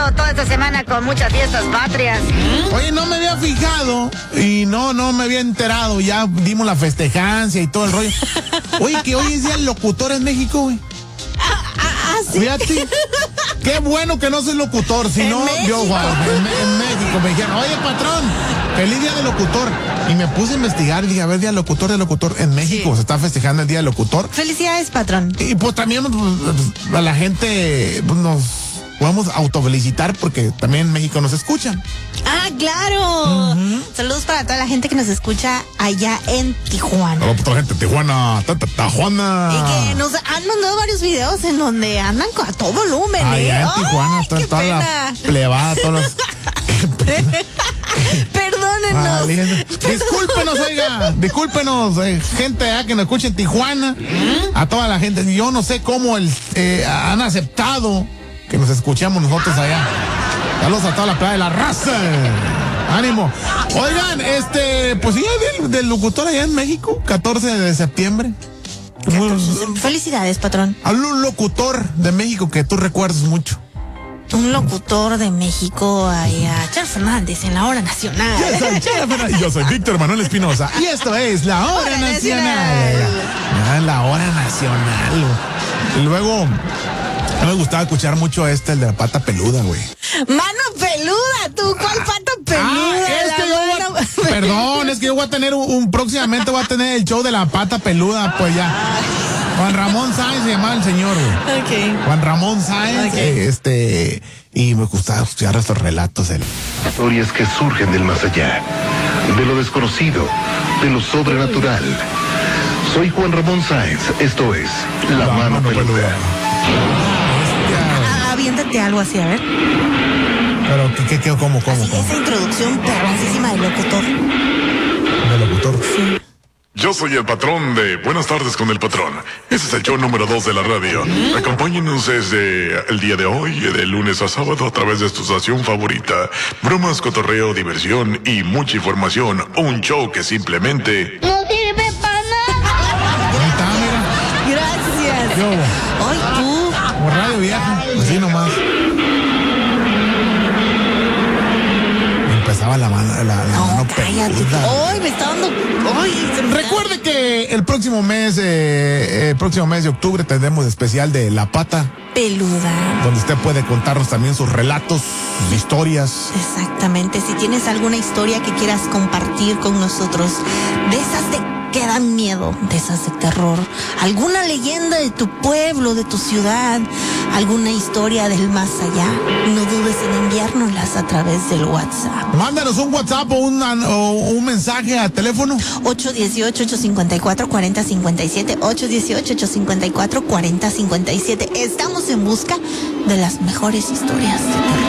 pasó toda esta semana con muchas fiestas patrias. Oye, no me había fijado y no me había enterado. Ya dimos la festejancia y todo el rollo. Oye, que hoy es día del locutor en México, güey. ¿Sí? Fíjate. Qué bueno que no soy locutor, si no, yo, en México me dijeron, oye, patrón, feliz día del locutor. Y me puse a investigar y dije, a ver, día del locutor. En México Sí. se está festejando el día del locutor. Felicidades, patrón. Y pues también pues, a la gente pues, nos podemos autofelicitar porque también en México nos escuchan. Ah, claro. Saludos para toda la gente que nos escucha allá en Tijuana. Hola, toda la gente de Tijuana, Tijuana. Y que nos han mandado varios videos en donde andan a todo volumen. Allá en Tijuana, ¡Ay, qué toda la pena! plebada, todos los... Perdónenos. Discúlpenos, oiga, discúlpenos, gente que nos escucha en Tijuana, a toda la gente. Yo no sé cómo han aceptado que nos escuchamos nosotros allá. Saludos a toda la playa de la raza. Ánimo. Oigan, pues sí, del locutor allá en México, 14 de septiembre. Felicidades, patrón. Habla un locutor de México que tú recuerdas mucho. Un locutor de México allá, Char Fernández, en la hora nacional. Yo soy Víctor Manuel Espinosa y esto es La Hora Nacional. La Hora Nacional. Y luego, no me gustaba escuchar mucho el de la pata peluda, güey. Mano peluda, ¿tú? ¿Cuál pata peluda? Perdón, es que yo voy a tener próximamente voy a tener el show de la pata peluda, pues ya. Juan Ramón Sáenz se llamaba el señor, güey. Okay. Juan Ramón Sáenz, y me gustaba escuchar estos relatos. Historias que surgen del más allá, de lo desconocido, de lo sobrenatural. Soy Juan Ramón Sáenz, esto es La Mano Peluda. Aviéntate algo así, a ver. Pero, ¿cómo? Esa introducción perrosísima del locutor. ¿Del locutor? Sí. Yo soy el patrón de Buenas tardes con el patrón. Ese es el show número 2 de la radio. Acompáñenos desde el día de hoy, de lunes a sábado, a través de tu estación favorita. Bromas, cotorreo, diversión y mucha información. Un show que simplemente... No sirve para nada. Ahí está, mira. Gracias. Yo, Ay, tú. como radio vieja, así nomás. Empezaba la mano Cállate. peluda. Ay, me está dando. Ay, Recuerde que el próximo mes de octubre tendremos especial de La Pata, peluda. donde usted puede contarnos también sus relatos, sus historias. Exactamente. Si tienes alguna historia que quieras compartir con nosotros, de esas que dan miedo, de esas de terror, alguna leyenda de tu pueblo, de tu ciudad, alguna historia del más allá, no dudes en enviárnoslas a través del WhatsApp. Mándanos un WhatsApp o un mensaje al teléfono. 818-854-4057, 818-854-4057. Estamos en busca de las mejores historias de terror.